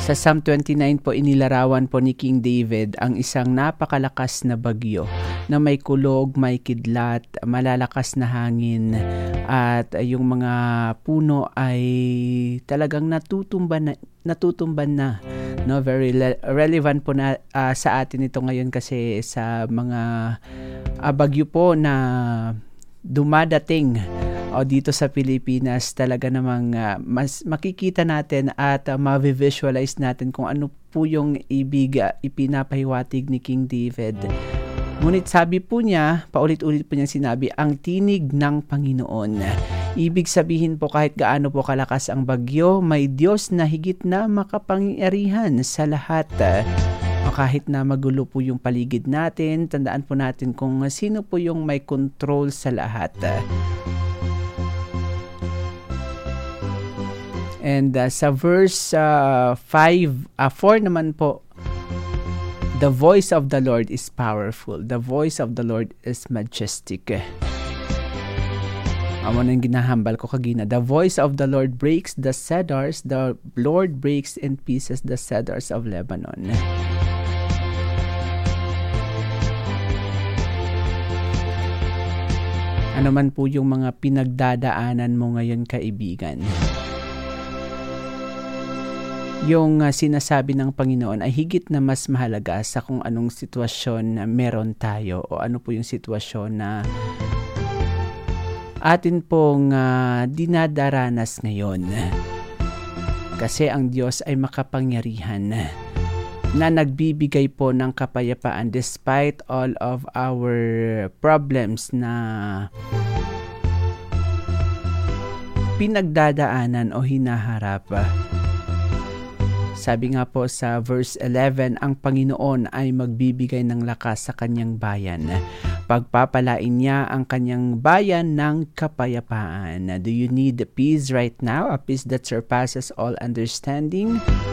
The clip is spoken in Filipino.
Sa Psalm 29 po, inilarawan po ni King David ang isang napakalakas na bagyo na may kulog, may kidlat, malalakas na hangin at yung mga puno ay talagang natutumban na. No, very relevant po na sa atin ito ngayon kasi sa mga bagyo po na dumadating dito sa Pilipinas, talaga namang mas makikita natin at ma-visualize natin kung ano po yung ipinapahiwatig ni King David. Ngunit sabi po niya, paulit-ulit po niya sinabi, ang tinig ng Panginoon. Ibig sabihin po kahit gaano po kalakas ang bagyo, may Diyos na higit na makapangyarihan sa lahat. Kahit na magulo po yung paligid natin, tandaan po natin kung sino po yung may control sa lahat. And sa verse 4 naman po, the voice of the Lord is powerful. The voice of the Lord is majestic. Amo nang ginahambal ko kagina. The voice of the Lord breaks the cedars. The Lord breaks in pieces the cedars of Lebanon. Ano man po yung mga pinagdadaanan mo ngayon, kaibigan, yung sinasabi ng Panginoon ay higit na mas mahalaga sa kung anong sitwasyon na meron tayo o ano po yung sitwasyon na atin pong dinadaranas ngayon. Kasi ang Diyos ay makapangyarihan na nagbibigay po ng kapayapaan despite all of our problems na pinagdadaanan o hinaharap. Sabi nga po sa verse 11, ang Panginoon ay magbibigay ng lakas sa kanyang bayan. Pagpapalain niya ang kanyang bayan ng kapayapaan. Do you need peace right now? A peace that surpasses all understanding?